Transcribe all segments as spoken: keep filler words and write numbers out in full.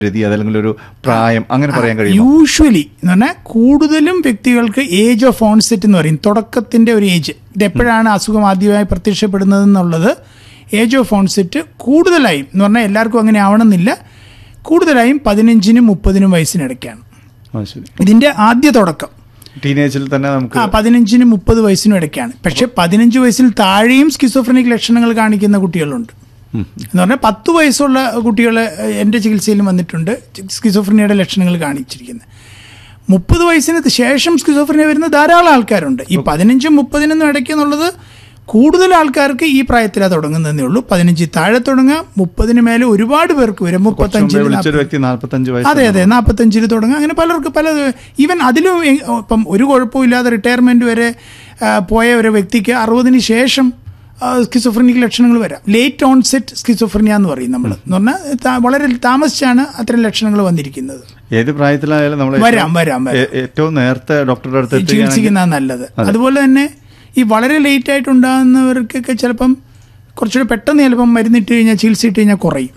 അല്ലെങ്കിൽ ഒരു പ്രായം അങ്ങനെ പറയാൻ കഴിയും? യൂഷ്വലി എന്ന് പറഞ്ഞാൽ കൂടുതലും വ്യക്തികൾക്ക് ഏജ് ഓഫ് ഓൺസെറ്റ് എന്ന് പറയും, തുടക്കത്തിൻ്റെ ഒരു ഏജ്. ഇതെപ്പോഴാണ് അസുഖം ആദ്യമായി പ്രത്യക്ഷപ്പെടുന്നത് എന്നുള്ളത് ഏജ് ഓഫ് ഓൺസെറ്റ് കൂടുതലായും എന്ന് പറഞ്ഞാൽ എല്ലാവർക്കും അങ്ങനെ ആവണമെന്നില്ല, കൂടുതലായും പതിനഞ്ചിനും മുപ്പതിനും വയസ്സിനിടയ്ക്കാണ് ഇതിൻ്റെ ആദ്യ തുടക്കം. ടീനേജിൽ തന്നെ നമുക്ക് ആ പതിനഞ്ചിനും മുപ്പത് വയസ്സിനും ഇടയ്ക്കാണ്. പക്ഷെ പതിനഞ്ച് വയസ്സിൽ താഴെയും സ്കിസോഫ്രനിക് ലക്ഷണങ്ങൾ കാണിക്കുന്ന കുട്ടികളുണ്ട്. എന്ന് പറഞ്ഞാൽ പത്ത് വയസ്സുള്ള കുട്ടികൾ എൻ്റെ ചികിത്സയിലും വന്നിട്ടുണ്ട് സ്കിസോഫ്രനിയുടെ ലക്ഷണങ്ങൾ കാണിച്ചിരിക്കുന്നത്. മുപ്പത് വയസ്സിന് ശേഷം സ്കിസോഫ്രനിയ വരുന്ന ധാരാളം ആൾക്കാരുണ്ട്. ഈ പതിനഞ്ചും മുപ്പതിനൊന്നും ഇടയ്ക്ക് എന്നുള്ളത് കൂടുതൽ ആൾക്കാർക്ക് ഈ പ്രായത്തിലാണ് തുടങ്ങുന്നതേ ഉള്ളൂ. പതിനഞ്ച് താഴെ തുടങ്ങുക, മുപ്പതിന് മേലെ ഒരുപാട് പേർക്ക് വരും. മുപ്പത്തഞ്ചിൽ അതെ അതെ നാൽപ്പത്തഞ്ചിൽ തുടങ്ങുക, അങ്ങനെ പലർക്ക് പല. ഈവൻ അതിലും ഇപ്പം ഒരു കുഴപ്പമില്ലാതെ റിട്ടയർമെൻറ്റ് വരെ പോയ ഒരു വ്യക്തിക്ക് അറുപതിന് ശേഷം സ്കിസോഫ്രനിക് ലക്ഷണങ്ങൾ വരാം. ലേറ്റ് ഓൺസെറ്റ് സ്കിസോഫ്രനിയ എന്ന് പറയും നമ്മൾ. എന്ന് പറഞ്ഞാൽ വളരെ താമസിച്ചാണ് അത്തരം ലക്ഷണങ്ങൾ വന്നിരിക്കുന്നത്. ഏത് പ്രായത്തിലായാലും നമ്മൾ വരാം വരാം ഏറ്റവും നേരത്തെ ഡോക്ടറുടെ അടുത്ത് ചികിത്സിക്കുന്നതാണ് നല്ലത്. അതുപോലെ തന്നെ ഈ വളരെ ലേറ്റ് ആയിട്ടുണ്ടാകുന്നവർക്കൊക്കെ ചിലപ്പം കുറച്ചുകൂടി പെട്ടെന്ന് ചിലപ്പം മരുന്നിട്ട് കഴിഞ്ഞാൽ ചികിത്സ ഇട്ട് കഴിഞ്ഞാൽ കുറയും.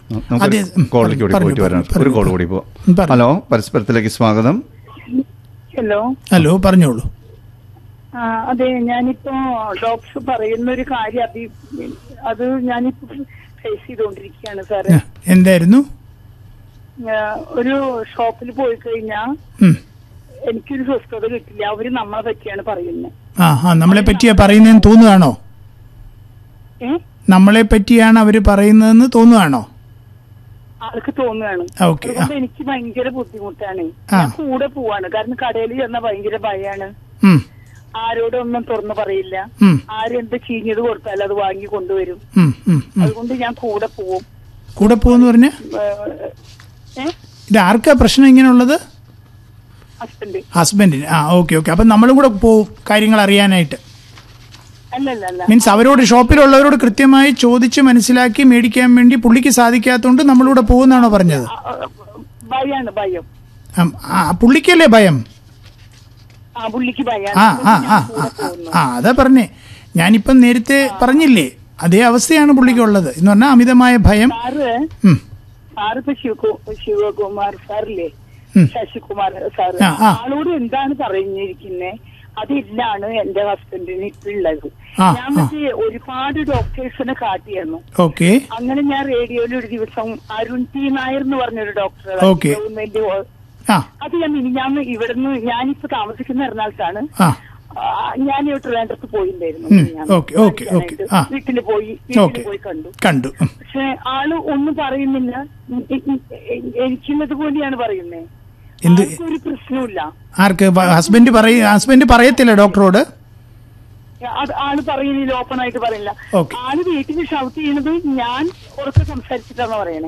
ഹലോ, പരസ്പരത്തിലേക്ക് സ്വാഗതം. ഹലോ ഹലോ പറഞ്ഞോളൂ. അതെ, ഞാനിപ്പോ ഡോക്ടർ പറയുന്ന ഒരു കാര്യം അത് അത് ഞാനിപ്പോ ഫേസ് ചെയ്തോണ്ടിരിക്കുകയാണ് സാറേ. എന്തായിരുന്നു? ഒരു ഷോപ്പിൽ പോയി കഴിഞ്ഞാൽ എനിക്കൊരു സ്വസ്ഥത കിട്ടില്ല. അവര് നമ്മളെ പറ്റിയാണ് പറയുന്നത്. ആ ആ നമ്മളെ പറ്റിയാ പറയുന്നതെന്ന് തോന്നുകയാണോ? നമ്മളെ പറ്റിയാണ് അവര് പറയുന്നതെന്ന് തോന്നുകയാണോ? ആൾക്ക് തോന്നുകയാണ്. അതുകൊണ്ട് എനിക്ക് ഭയങ്കര ബുദ്ധിമുട്ടാണ്. ഞാൻ കൂടെ പോവാണ്. കാരണം കടയിൽ ചെന്ന ഭയങ്കര ഭയാണ്. ആരോടൊന്നും തുറന്നു പറയില്ല. ആരെന്ത് ചീഞ്ഞത് കൊടുത്താലും അത് വാങ്ങി കൊണ്ടുവരും. അതുകൊണ്ട് ഞാൻ കൂടെ പോവും. കൂടെ പോവെന്ന് പറഞ്ഞ ഇത് ആർക്കാ പ്രശ്നം ഇങ്ങനെയുള്ളത്? ഹസ്ബൻഡിന്. ആ ഓക്കെ ഓക്കെ. അപ്പൊ നമ്മളും കൂടെ പോവും കാര്യങ്ങൾ അറിയാനായിട്ട്. മീൻസ് അവരോട് ഷോപ്പിലുള്ളവരോട് കൃത്യമായി ചോദിച്ച് മനസ്സിലാക്കി മേടിക്കാൻ വേണ്ടി പുള്ളിക്ക് സാധിക്കാത്തതുകൊണ്ട് നമ്മളിവിടെ പോകുന്നാണോ പറഞ്ഞത്? പുള്ളിക്കല്ലേ ഭയം? ആ ആ ആ ആ അതാ പറഞ്ഞേ. ഞാനിപ്പം നേരത്തെ പറഞ്ഞില്ലേ, അതേ അവസ്ഥയാണ് പുള്ളിക്കുള്ളത് എന്ന് പറഞ്ഞാൽ അമിതമായ ഭയം. ശിവകുമാർ സാറില്ലേ, ശശികുമാർ സാറ്, ആളോട് എന്താണ് പറഞ്ഞിരിക്കുന്നത് അതില്ലാണ് എന്റെ ഹസ്ബൻഡിന് ഇപ്പൊ ഉള്ളത്. ഞാൻ മറ്റേ ഒരുപാട് ഡോക്ടേഴ്സിനെ കാട്ടിയായിരുന്നു. അങ്ങനെ ഞാൻ റേഡിയോയിൽ ഒരു ദിവസം അരുൺ ടി നായർ എന്ന് പറഞ്ഞൊരു ഡോക്ടർ ഗവൺമെന്റ്, അത് ഞാൻ ഞാൻ ഇവിടുന്ന് ഞാനിപ്പോ താമസിക്കുന്ന എറണാകുളത്താണ്. ഞാൻ ട്രിവാൻഡ്രത്ത് പോയിട്ടുണ്ടായിരുന്നു. വീട്ടില് പോയി വീട്ടില് പോയി കണ്ടു കണ്ടു പക്ഷെ ആള് ഒന്നും പറയുന്നില്ല. എനിക്കുള്ളത് പോലെയാണ് പറയുന്നത്. ഒരു പ്രശ്നമില്ല. ആർക്ക്? ഹസ്ബൻഡ് പറയ ഹസ്ബൻഡ് പറയത്തില്ല ഡോക്ടറോട്? ആള് പറയുന്നില്ല, ഓപ്പൺ ആയിട്ട് പറയില്ല. ആള് വീട്ടിൽ ഷൗട്ട് ചെയ്യുന്നത് ഞാൻ ഉറക്കെ സംസാരിച്ചിട്ടാണ് പറയണേ.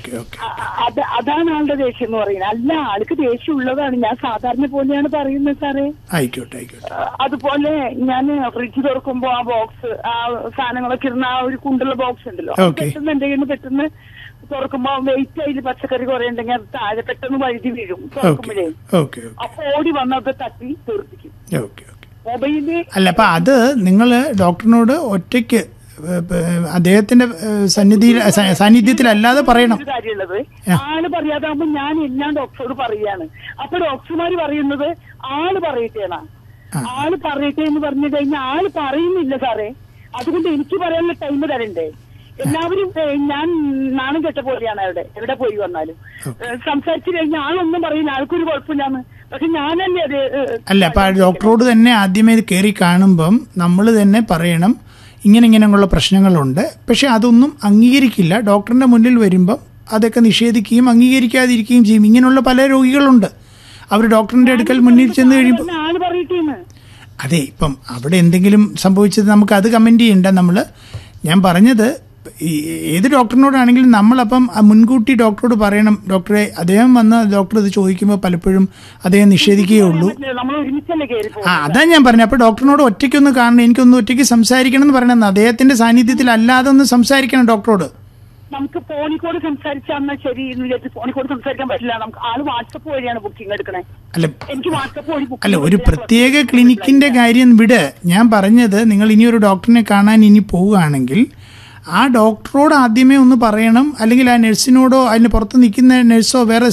അതാണ് ആളുടെ ദേഷ്യം എന്ന് പറയുന്നത്. അല്ല, ആൾക്ക് ദേഷ്യം ഉള്ളതാണ്. ഞാൻ സാധാരണ പോലെയാണ് പറയുന്നത് സാറേ. ആയിക്കോട്ടെ ആയിക്കോട്ടെ. അതുപോലെ ഞാൻ ഫ്രിഡ്ജ് തുറക്കുമ്പോ ആ ബോക്സ്, ആ സാധനങ്ങളൊക്കെ ഇരുന്ന ആ ഒരു കുണ്ടുള്ള ബോക്സ് ഉണ്ടല്ലോ, പെട്ടെന്ന് എന്റെ കയ്യിൽ നിന്ന് പെട്ടെന്ന് തുറക്കുമ്പോ വെയിറ്റ് അതിൽ പച്ചക്കറി കുറെ ഉണ്ടെങ്കിൽ അത് താഴെ പെട്ടെന്ന് വഴുതി വീഴും തുറക്കുമ്പോഴേ. അപ്പൊ ഓടി വന്നത് തട്ടി തീർപ്പിക്കും മൊബൈല്. അല്ല, അപ്പൊ അത് നിങ്ങൾ ഡോക്ടറിനോട് ഒറ്റയ്ക്ക് അദ്ദേഹത്തിന്റെ സന്നിധിയിൽ സാന്നിധ്യത്തിലല്ലാതെ പറയണം. കാര്യമുള്ളത് ആള് പറയാതാകുമ്പോ ഞാൻ എല്ലാം ഡോക്ടറോട് പറയാണ്. അപ്പൊ ഡോക്ടർമാര് പറയുന്നത് ആള് പറയട്ടേണ, ആള് പറയട്ടെ എന്ന് പറഞ്ഞു കഴിഞ്ഞാൽ ആള് പറയുന്നില്ല സാറേ. അതുകൊണ്ട് എനിക്ക് പറയാനുള്ള ടൈം തരണ്ടേ? എല്ലാവരും ഞാൻ നാണം കെട്ട പോലെയാണ് അവിടെ എവിടെ പോയി വന്നാലും. സംസാരിച്ചു കഴിഞ്ഞാൽ ആളൊന്നും പറയില്ല, ആൾക്കൊരു കുഴപ്പമില്ലാന്ന്. പക്ഷെ ഞാനല്ലേ അത്. അല്ല, അപ്പൊ ഡോക്ടറോട് തന്നെ ആദ്യമേ ഇത് കയറി കാണുമ്പം നമ്മൾ തന്നെ പറയണം ഇങ്ങനെ ഇങ്ങനെയുള്ള പ്രശ്നങ്ങളുണ്ട്, പക്ഷെ അതൊന്നും അംഗീകരിക്കില്ല. ഡോക്ടറിന്റെ മുന്നിൽ വരുമ്പം അതൊക്കെ നിഷേധിക്കുകയും അംഗീകരിക്കാതിരിക്കുകയും ചെയ്യും. ഇങ്ങനെയുള്ള പല രോഗികളുണ്ട്. അവർ ഡോക്ടറിന്റെ അടുക്കൽ മുന്നിൽ ചെന്ന് കഴിയുമ്പോൾ അതെ, ഇപ്പം അവിടെ എന്തെങ്കിലും സംഭവിച്ചത് നമുക്ക് അത് കമന്റ് ചെയ്യണ്ട. നമ്മൾ ഞാൻ പറഞ്ഞത് ഏത് ഡോക്ടറിനോടാണെങ്കിലും നമ്മളപ്പം മുൻകൂട്ടി ഡോക്ടറോട് പറയണം, ഡോക്ടറെ അദ്ദേഹം വന്ന് ഡോക്ടർ ഇത് ചോദിക്കുമ്പോൾ പലപ്പോഴും അദ്ദേഹം നിഷേധിക്കുകയുള്ളൂ. ആ അതാ ഞാൻ പറഞ്ഞത്. അപ്പോൾ ഡോക്ടറിനോട് ഒറ്റയ്ക്കൊന്ന് കാണണം, എനിക്കൊന്ന് ഒറ്റയ്ക്ക് സംസാരിക്കണം എന്ന് പറയണം. അദ്ദേഹത്തിന്റെ സാന്നിധ്യത്തിൽ അല്ലാതെ ഒന്ന് സംസാരിക്കണം ഡോക്ടറോട്. നമുക്ക് ഫോണിൽ സംസാരിച്ചാൽ ശരി, ഫോണിൽ സംസാരിക്കാൻ പറ്റില്ല. നമുക്ക് ആള് വാട്സപ്പ് വഴിയാണ് ബുക്കിംഗ് എടുക്കണേ. അല്ല എനിക്ക് വാട്സപ്പ് വഴി അല്ല ഒരു പ്രത്യേക ക്ലിനിക്കിന്റെ കാര്യം വിട്. ഞാൻ പറഞ്ഞത് നിങ്ങൾ ഇനി ഒരു ഡോക്ടറിനെ കാണാൻ ഇനി പോവുകയാണെങ്കിൽ ആ ഡോക്ടറോട് ആദ്യമേ ഒന്ന് പറയണം, അല്ലെങ്കിൽ ആ നഴ്സിനോടോ അതിന് പുറത്ത് നിൽക്കുന്ന നഴ്സോ വേറെ